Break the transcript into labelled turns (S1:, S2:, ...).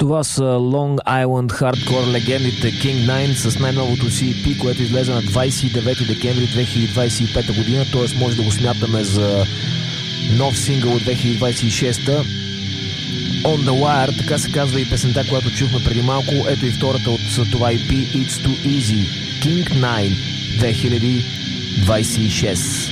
S1: Това са Long Island Hardcore легендите King Nine с най-новото си EP, което излезе на 29 декември 2025 година, т.е. може да го смятаме за нов сингъл от 2026-та. On the Wire, така се казва и песента, която чухме преди малко. Ето и втората от това EP, It's Too Easy, King Nine 2026.